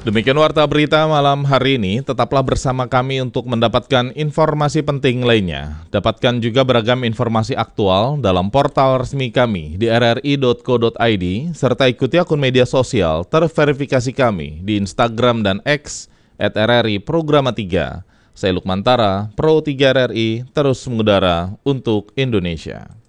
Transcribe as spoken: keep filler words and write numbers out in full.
Demikian warta berita malam hari ini, tetaplah bersama kami untuk mendapatkan informasi penting lainnya. Dapatkan juga beragam informasi aktual dalam portal resmi kami di r r i dot co dot i d, serta ikuti akun media sosial terverifikasi kami di Instagram dan X at r r i programa tiga. Saya Lukman Tara, Pro tiga R R I, terus mengudara untuk Indonesia.